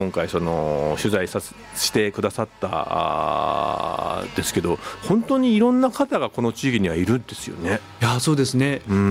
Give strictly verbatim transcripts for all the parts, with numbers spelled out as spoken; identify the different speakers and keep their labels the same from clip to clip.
Speaker 1: 今回その取材さしてくださったですけど、本当にいろんな方がこの地域にはいるんですよね。
Speaker 2: いやそうですね、
Speaker 1: うん、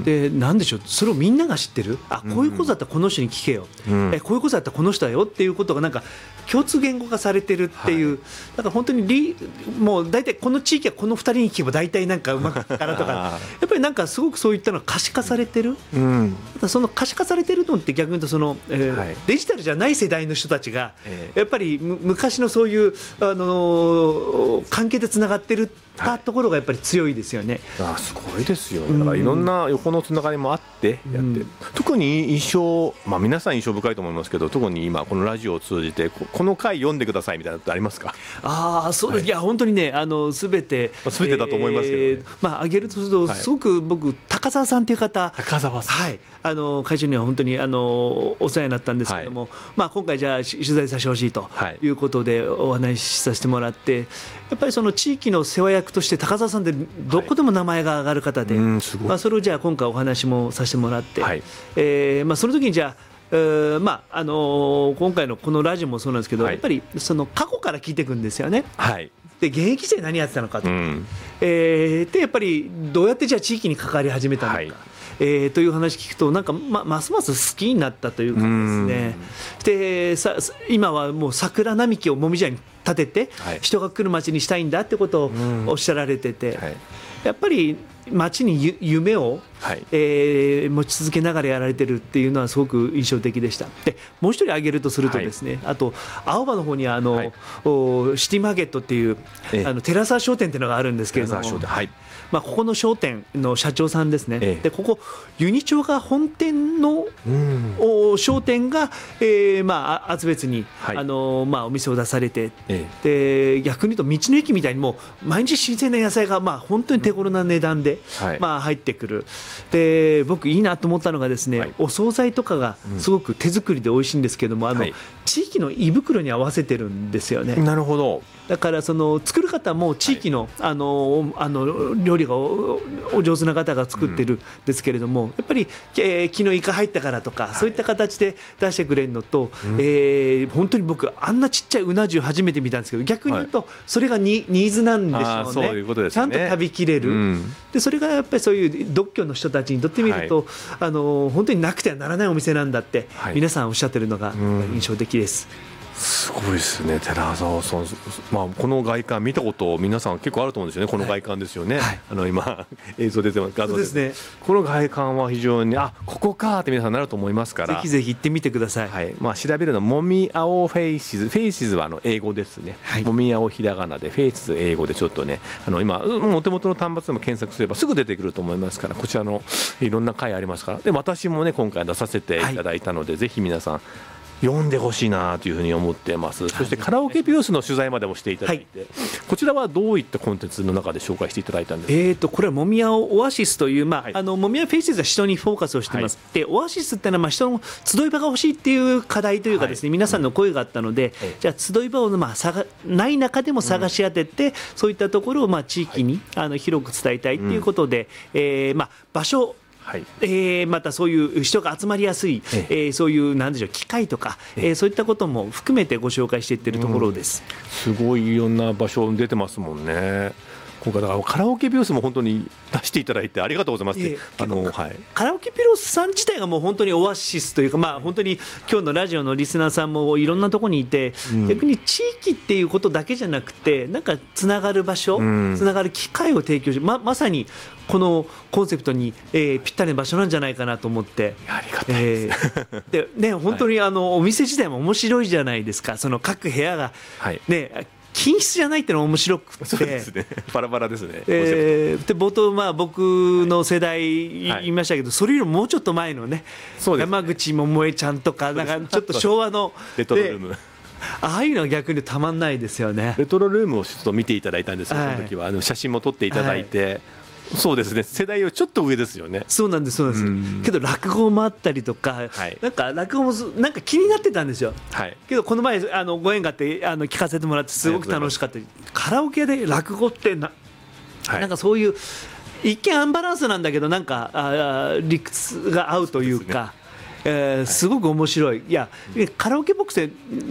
Speaker 2: でなんでしょう、それをみんなが知ってる、あこういうことだったらこの人に聞けよ、うん、えこういうことだったらこの人だよっていうことがなんか共通言語化されてるっていう、はい、だから本当にリもう大体この地域はこのふたりに聞けば大体なんかうまくいくからとかやっぱりなんかすごくそういったのが可視化されてる、うん、その可視化されてるのって逆に言うとその、えーはい、デジタルじゃない世代の人たちが、えー、やっぱり昔のそういう、あのー、関係でつながってるたところがやっぱり強いですよね。
Speaker 1: あすごいですよね。だからいろんな横のつながりもあってやって、うん、特に印象、まあ、皆さん印象深いと思いますけど、特に今このラジオを通じて こ, この回読んでくださいみたいなのってありますか？
Speaker 2: あそう、はい、いや本当にね、あの全て、
Speaker 1: まあ、全てだと思いますけど、ね、えーまあ、挙げるとすると、はい、すごく僕高澤さんという方、 高澤さん、
Speaker 2: はい、あの会長には本当にあのお世話になったんですけども、はい、まあ、今回じゃあ取材させてほしいということでお話しさせてもらって、やっぱりその地域の世話役として高澤さんでどこでも名前が上がる方で、はい、まあ、それをじゃあ今回お話もさせてもらって、はい、えーまあ、その時にじゃあ、えーまああのー、今回のこのラジオもそうなんですけど、はい、やっぱりその過去から聞いていくんですよね、はい、で現役時代何やってたのかと、うん、えー、でやっぱりどうやってじゃあ地域に関わり始めたのか、はい、えー、という話聞くとなんか ま, ますます好きになったというかですね、でさ今はもう桜並木をもみじ屋に立てて、はい、人が来る街にしたいんだってことをおっしゃられてて、はい、やっぱり街に夢を、はい、えー、持ち続けながらやられてるっていうのはすごく印象的でした。でもう一人挙げるとするとですね、はい、あと青葉の方にあの、はい、シティマーケットっていう、ええ、あの寺澤商店っていうのがあるんですけれども、はい、まあ、ここの商店の社長さんですね、ええ、でここユニ町が本店の、うん、商店が、えーまあ、厚別に、はい、あのまあ、お店を出されて、ええ、で逆に言うと道の駅みたいにもう毎日新鮮な野菜が、まあ、本当に手頃な値段で、はい、まあ、入ってくる。で僕いいなと思ったのがですね、はい、お惣菜とかがすごく手作りで美味しいんですけども、うん、あのはい、地域の胃袋に合わせてるんですよね。
Speaker 1: なるほど。
Speaker 2: だからその作る方も地域の、はい、あのあの料理が お, お上手な方が作ってるんですけれども、うん、やっぱり、えー、昨日イカ入ったからとか、はい、そういった形で出してくれるのと、うん、えー、本当に僕あんなちっちゃいうな重初めて見たんですけど、逆に言うとそれが ニ, ニーズなんでしょうね。あそういうことですね。ちゃんと食べきれる、うん、でそれがやっぱりそういう独居の人たちにとってみると、はい、あの本当になくてはならないお店なんだって、はい、皆さんおっしゃってるのが印象的です。うん、
Speaker 1: すごいですね、寺澤さん、まあ、この外観見たこと皆さん結構あると思うんですよね。この外観ですよね、はい、あの今映像出てます画像ですね。この外観は非常にあここかって皆さんなると思いますから、
Speaker 2: ぜひぜひ行ってみてください。
Speaker 1: はい、まあ、調べるのはもみあおフェイシズ、フェイシズはあの英語ですね、はい、もみあおひらがなでフェイシズ英語でちょっとね、あの今お手元の端末でも検索すればすぐ出てくると思いますから、こちらのいろんな回ありますから。で私もね今回出させていただいたので、はい、ぜひ皆さん読んでほしいなというふうに思ってます。そしてカラオケピュースの取材までもしていただいて、はい、こちらはどういったコンテンツの中で紹介していただいたんですか？
Speaker 2: えー、とこれはもみやオアシスという、まあはい、あのもみやフェイシズは人にフォーカスをしています、はい、でオアシスっていうのはまあ人の集い場が欲しいっていう課題というかですね、はい、皆さんの声があったので、うん、じゃあ集い場をまあ探ない中でも探し当てて、うん、そういったところをまあ地域に、はい、あの広く伝えたいということで、うん、えーまあ、場所はい、えー、またそういう人が集まりやすい、えええー、そういうなんでしょう機会とか、ええー、そういったことも含めてご紹介していっているところです、
Speaker 1: うん、すごいいろんな場所出てますもんね。今回だからカラオケビュースも本当に出していただいてありがとうございます、えー、あのはい、
Speaker 2: カラオケビュースさん自体がもう本当にオアシスというか、まあ、本当に今日のラジオのリスナーさんもいろんなところにいて、うん、逆に地域っていうことだけじゃなくてなんかつながる場所、うん、つながる機会を提供し ま, まさにこのコンセプトに、えー、ぴったりな場所なんじゃないかなと思って、
Speaker 1: ありがたいです、
Speaker 2: えーでね、本当にあの、はい、お店自体も面白いじゃないですか。その各部屋が、はいね、均質じゃないっていうのが面白くて、
Speaker 1: そうですね、バラバラですね、
Speaker 2: えー、で冒頭、まあ、僕の世代言いましたけど、はい、それよりももうちょっと前のね、山口百恵ちゃんとか、なんかちょっと昭和の
Speaker 1: レトロルーム、
Speaker 2: ああいうのは逆にたまんないですよね。
Speaker 1: レトロルームをちょっと見ていただいたんですよ、はい、その時はあの写真も撮っていただいて、はい、そうですね、世代よりちょっと上ですよね。
Speaker 2: そうなんです、そうなんです。けど落語もあったりとか、はい、なんか落語もなんか気になってたんですよ、はい、けどこの前あのご縁があってあの聞かせてもらってすごく楽しかった。カラオケで落語ってな、はい、なんかそういう一見アンバランスなんだけどなんかあ理屈が合うというか、 えー、すごく面白い。いやカラオケボックスで